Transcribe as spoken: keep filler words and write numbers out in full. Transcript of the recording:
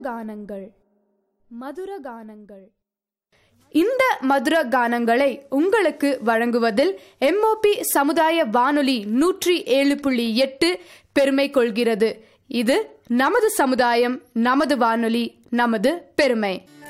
கானங்கள் மதுர கானங்கள். இந்த மதுர கானங்களை உங்களுக்கு வழங்குவதில் எம்ஓபி சமுதாய வானொலி நூற்றி ஏழு புள்ளி எட்டு பெருமை கொள்கிறது. இது நமது சமுதாயம், நமது வானொலி, நமது பெருமை.